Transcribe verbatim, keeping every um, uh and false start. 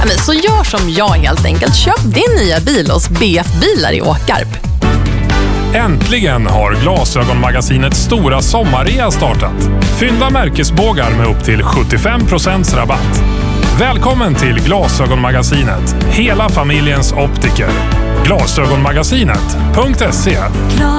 Ja, men så gör som jag helt enkelt. Köp din nya bil hos B F Bilar i Åkarp. Äntligen har Glasögonmagasinets stora sommarrea startat. Fynda märkesbågar med upp till sjuttiofem procent rabatt. Välkommen till Glasögonmagasinet. Hela familjens optiker. Glasögonmagasinet punkt se